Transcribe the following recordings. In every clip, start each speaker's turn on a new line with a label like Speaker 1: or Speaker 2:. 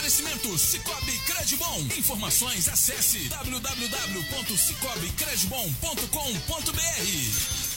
Speaker 1: Oferecimento Cicobi Credibom. Informações, acesse www.cicobicredibom.com.br.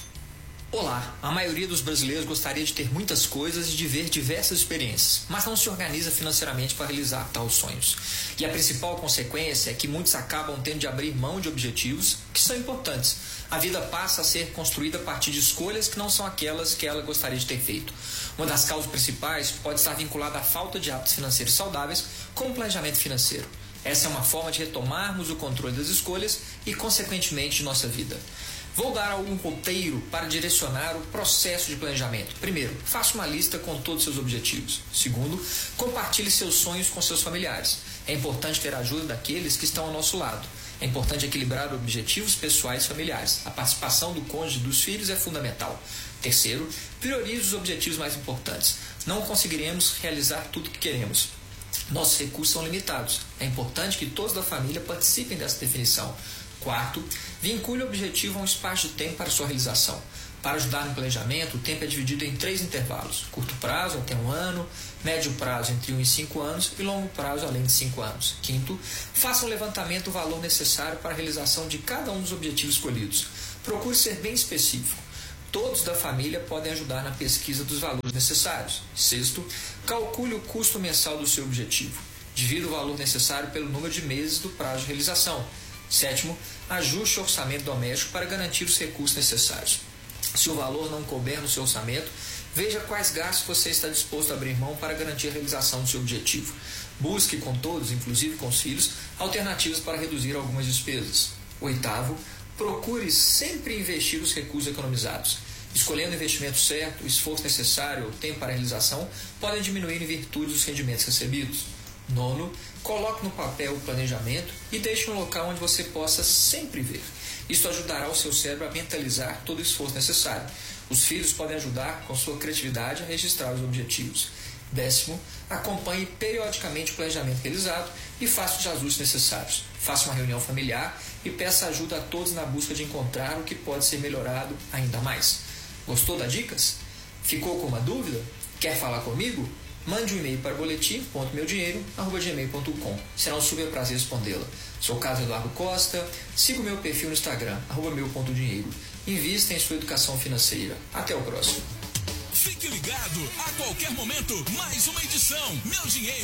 Speaker 2: Olá, a maioria dos brasileiros gostaria de ter muitas coisas e de ver diversas experiências, mas não se organiza financeiramente para realizar tais sonhos. E a principal consequência é que muitos acabam tendo de abrir mão de objetivos que são importantes. A vida passa a ser construída a partir de escolhas que não são aquelas que ela gostaria de ter feito. Uma das causas principais pode estar vinculada à falta de hábitos financeiros saudáveis, como planejamento financeiro. Essa é uma forma de retomarmos o controle das escolhas e, consequentemente, de nossa vida. Vou dar algum roteiro para direcionar o processo de planejamento. Primeiro, faça uma lista com todos os seus objetivos. Segundo, compartilhe seus sonhos com seus familiares. É importante ter a ajuda daqueles que estão ao nosso lado. É importante equilibrar objetivos pessoais e familiares. A participação do cônjuge e dos filhos é fundamental. Terceiro, priorize os objetivos mais importantes. Não conseguiremos realizar tudo o que queremos. Nossos recursos são limitados. É importante que todos da família participem dessa definição. Quarto, vincule o objetivo a um espaço de tempo para sua realização. Para ajudar no planejamento, o tempo é dividido em 3 intervalos: curto prazo, até 1 ano, médio prazo, entre 1 e 5 anos, e longo prazo, além de 5 anos. Quinto, faça um levantamento do valor necessário para a realização de cada um dos objetivos escolhidos. Procure ser bem específico. Todos da família podem ajudar na pesquisa dos valores necessários. Sexto, calcule o custo mensal do seu objetivo. Divida o valor necessário pelo número de meses do prazo de realização. Sétimo, ajuste o orçamento doméstico para garantir os recursos necessários. Se o valor não couber no seu orçamento, veja quais gastos você está disposto a abrir mão para garantir a realização do seu objetivo. Busque com todos, inclusive com os filhos, alternativas para reduzir algumas despesas. Oitavo, procure sempre investir os recursos economizados. Escolhendo o investimento certo, o esforço necessário ou o tempo para a realização podem diminuir em virtude dos rendimentos recebidos. Nono, coloque no papel o planejamento e deixe um local onde você possa sempre ver. Isso ajudará o seu cérebro a mentalizar todo o esforço necessário. Os filhos podem ajudar com sua criatividade a registrar os objetivos. Décimo, acompanhe periodicamente o planejamento realizado e faça os ajustes necessários. Faça uma reunião familiar e peça ajuda a todos na busca de encontrar o que pode ser melhorado ainda mais. Gostou das dicas? Ficou com uma dúvida? Quer falar comigo? Mande um e-mail para boletim.meudinheiro@gmail.com. Será um super prazer respondê-la. Sou Carlos Eduardo Costa. Siga o meu perfil no Instagram, @meu.dinheiro. Invista em sua educação financeira. Até o próximo.
Speaker 1: Fique ligado, a qualquer momento, mais uma edição Meu Dinheiro.